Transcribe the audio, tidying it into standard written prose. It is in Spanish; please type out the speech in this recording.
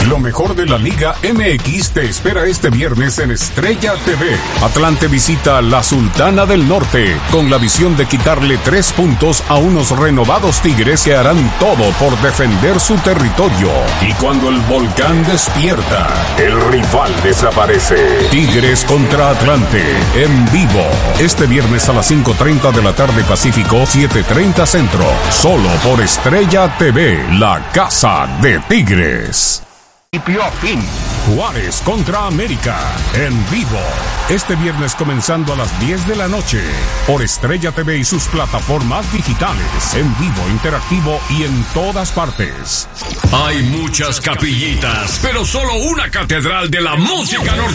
Lo mejor de la Liga MX te espera este viernes en Estrella TV. Atlante visita la Sultana del Norte con la visión de quitarle 3 puntos a unos renovados Tigres que harán todo por defender su territorio. Y cuando el volcán despierta, el rival desaparece. Tigres contra Atlante en vivo. Este viernes a las 5:30 de la tarde Pacífico, 7:30 Centro. Solo por Estrella TV, la casa de Tigres. Fin. Juárez contra América en vivo. Este viernes comenzando a las 10 de la noche por Estrella TV y sus plataformas digitales. En vivo, interactivo y en todas partes. Hay muchas capillitas, pero solo una catedral de la música norteamericana.